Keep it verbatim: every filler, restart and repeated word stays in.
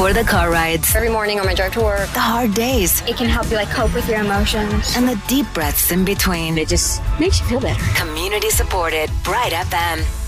for the car rides, every morning on my drive to work, the hard days, it can help you like cope with your emotions, and the deep breaths in between. It just makes you feel better. Community supported Bright F M.